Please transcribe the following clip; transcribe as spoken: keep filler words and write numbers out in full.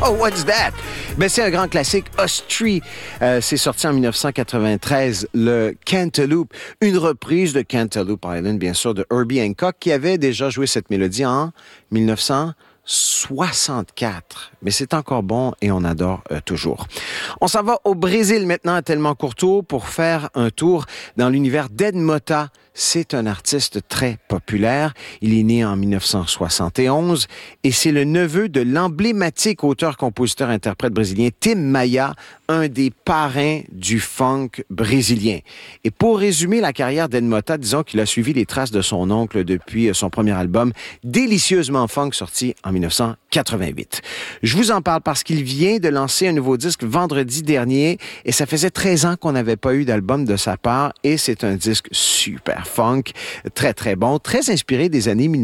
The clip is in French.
Oh, what's that? Ben, c'est un grand classique, Us-Tree. Euh, c'est sorti en dix-neuf cent quatre-vingt-treize, le Cantaloupe. Une reprise de Cantaloupe Island, bien sûr, de Herbie Hancock, qui avait déjà joué cette mélodie en dix-neuf cent soixante-quatre. Mais c'est encore bon et on adore euh, toujours. On s'en va au Brésil maintenant, à Tellement Courteau, pour faire un tour dans l'univers d'Ed Mota. C'est un artiste très populaire. Il est né en dix-neuf cent soixante et onze et c'est le neveu de l'emblématique auteur-compositeur-interprète brésilien Tim Maia, un des parrains du funk brésilien. Et pour résumer la carrière d'Ed Mota, disons qu'il a suivi les traces de son oncle depuis son premier album, Délicieusement Funk, sorti en dix-neuf cent quatre-vingt-huit. Je vous en parle parce qu'il vient de lancer un nouveau disque vendredi dernier et ça faisait treize ans qu'on n'avait pas eu d'album de sa part et c'est un disque super funk, très très bon, très inspiré des années